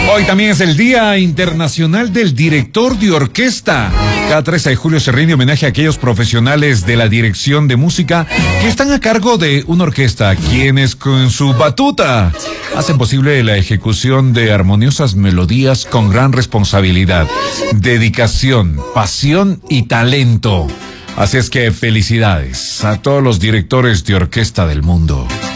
Hoy también es el Día Internacional del Director de Orquesta. Cada 13 de julio se rinde homenaje a aquellos profesionales de la dirección de música que están a cargo de una orquesta, quienes con su batuta hacen posible la ejecución de armoniosas melodías con gran responsabilidad, dedicación, pasión y talento. Así es que felicidades a todos los directores de orquesta del mundo.